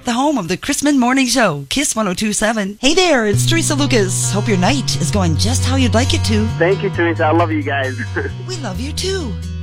the home of the Chrisman Morning Show, Kiss 102.7. Hey there, it's Teresa Lucas. Hope your night is going just how you'd like it to. Thank you, Teresa. I love you guys. We love you too.